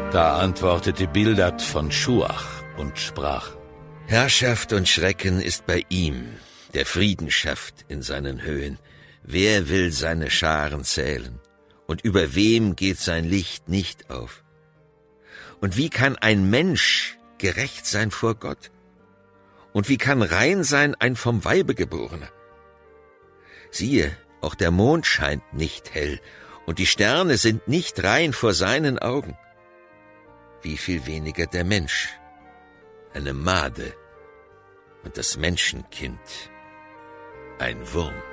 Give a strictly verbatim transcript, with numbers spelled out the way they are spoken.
Da antwortete Bildad von Schuach und sprach: Herrschaft und Schrecken ist bei ihm, der Frieden schafft in seinen Höhen. Wer will seine Scharen zählen? Und über wem geht sein Licht nicht auf? Und wie kann ein Mensch gerecht sein vor Gott? Und wie kann rein sein ein vom Weibe Geborener? Siehe, auch der Mond scheint nicht hell, und die Sterne sind nicht rein vor seinen Augen. Wie viel weniger der Mensch, eine Made und das Menschenkind, ein Wurm.